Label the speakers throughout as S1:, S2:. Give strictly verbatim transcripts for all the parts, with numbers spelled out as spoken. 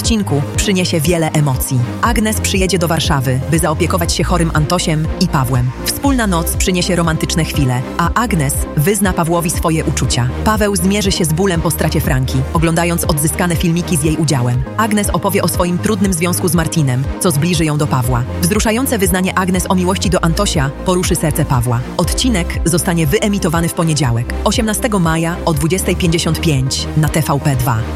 S1: odcinku przyniesie wiele emocji. Agnes przyjedzie do Warszawy, by zaopiekować się chorym Antosiem i Pawłem. Wspólna noc przyniesie romantyczne chwile, a Agnes wyzna Pawłowi swoje uczucia. Paweł zmierzy się z bólem po stracie Franki, oglądając odzyskane filmiki z jej udziałem. Agnes opowie o swoim trudnym związku z Martinem, co zbliży ją do Pawła. Wzruszające wyznanie Agnes o miłości do Antosia poruszy serce Pawła. Odcinek zostanie wyemitowany w poniedziałek, osiemnastego maja o dwudziestej pięćdziesiąt pięć na T V P dwa.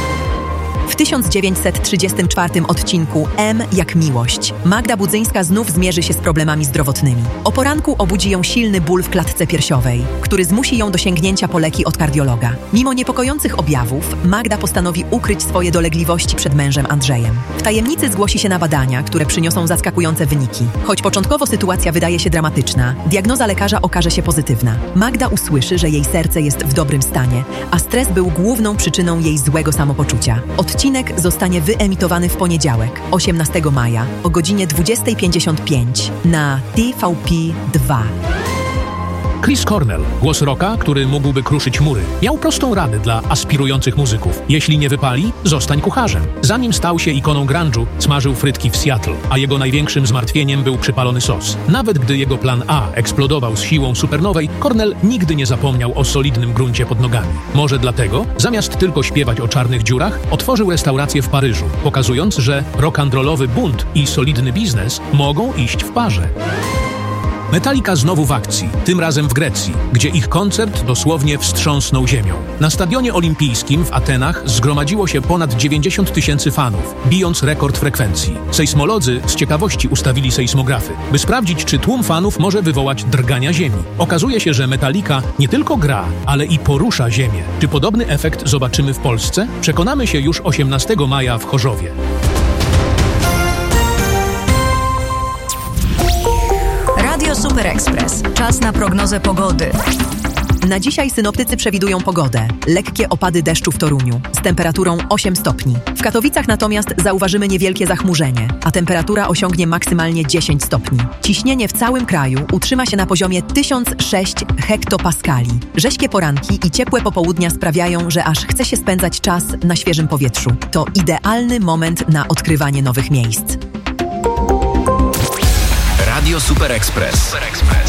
S1: W tysiąc dziewięćset trzydziestym czwartym odcinku M jak miłość Magda Budzyńska znów zmierzy się z problemami zdrowotnymi. O poranku obudzi ją silny ból w klatce piersiowej, który zmusi ją do sięgnięcia po leki od kardiologa. Mimo niepokojących objawów, Magda postanowi ukryć swoje dolegliwości przed mężem Andrzejem. W tajemnicy zgłosi się na badania, które przyniosą zaskakujące wyniki. Choć początkowo sytuacja wydaje się dramatyczna, diagnoza lekarza okaże się pozytywna. Magda usłyszy, że jej serce jest w dobrym stanie, a stres był główną przyczyną jej złego samopoczucia. Odcinek zostanie wyemitowany w poniedziałek, osiemnastego maja o godzinie dwudziestej pięćdziesiąt pięć na T V P dwa.
S2: Chris Cornell, głos rocka, który mógłby kruszyć mury, miał prostą radę dla aspirujących muzyków. Jeśli nie wypali, zostań kucharzem. Zanim stał się ikoną grunge'u, smażył frytki w Seattle, a jego największym zmartwieniem był przypalony sos. Nawet gdy jego plan A eksplodował z siłą supernowej, Cornell nigdy nie zapomniał o solidnym gruncie pod nogami. Może dlatego, zamiast tylko śpiewać o czarnych dziurach, otworzył restaurację w Paryżu, pokazując, że rock'n'rollowy bunt i solidny biznes mogą iść w parze. Metallica znowu w akcji, tym razem w Grecji, gdzie ich koncert dosłownie wstrząsnął ziemią. Na stadionie olimpijskim w Atenach zgromadziło się ponad dziewięćdziesiąt tysięcy fanów, bijąc rekord frekwencji. Sejsmolodzy z ciekawości ustawili sejsmografy, by sprawdzić, czy tłum fanów może wywołać drgania ziemi. Okazuje się, że Metallica nie tylko gra, ale i porusza ziemię. Czy podobny efekt zobaczymy w Polsce? Przekonamy się już osiemnastego maja w Chorzowie.
S3: Radio Super Express. Czas na prognozę pogody.
S1: Na dzisiaj synoptycy przewidują pogodę. Lekkie opady deszczu w Toruniu z temperaturą osiem stopni. W Katowicach natomiast zauważymy niewielkie zachmurzenie, a temperatura osiągnie maksymalnie dziesięć stopni. Ciśnienie w całym kraju utrzyma się na poziomie tysiąc sześć hektopaskali. Rześkie poranki i ciepłe popołudnia sprawiają, że aż chce się spędzać czas na świeżym powietrzu. To idealny moment na odkrywanie nowych miejsc.
S4: Radio Super Express.